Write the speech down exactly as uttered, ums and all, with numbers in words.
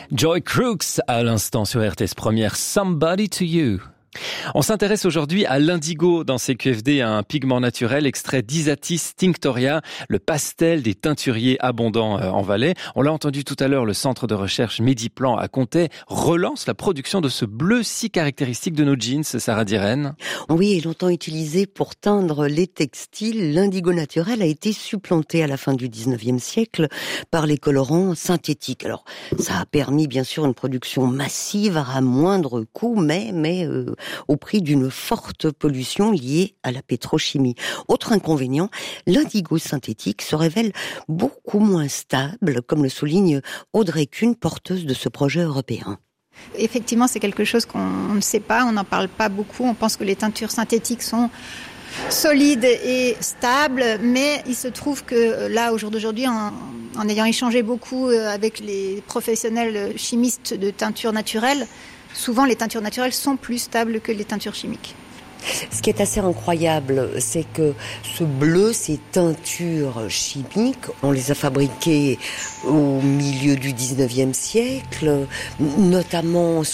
Joy Crooks à l'instant sur R T S Première, Somebody to You. On s'intéresse aujourd'hui à l'indigo dans C Q F D, un pigment naturel extrait d'Isatis tinctoria, le pastel des teinturiers abondants en Valais. On l'a entendu tout à l'heure, le centre de recherche Mediplan à Comté relance la production de ce bleu si caractéristique de nos jeans, Sarah Diren. Oui, et longtemps utilisé pour teindre les textiles, l'indigo naturel a été supplanté à la fin du dix-neuvième siècle par les colorants synthétiques. Alors, ça a permis bien sûr une production massive à moindre coût, mais, mais euh, au prix d'une forte pollution liée à la pétrochimie. Autre inconvénient, l'indigo synthétique se révèle beaucoup moins stable, comme le souligne Audrey Kuhn, porteuse de ce projet européen. Effectivement, c'est quelque chose qu'on ne sait pas, on n'en parle pas beaucoup. On pense que les teintures synthétiques sont solides et stables, mais il se trouve que là, au jour d'aujourd'hui, en, en ayant échangé beaucoup avec les professionnels chimistes de teintures naturelles, souvent les teintures naturelles sont plus stables que les teintures chimiques. Ce qui est assez incroyable, c'est que ce bleu, ces teintures chimiques, on les a fabriquées au milieu du dix-neuvième siècle, notamment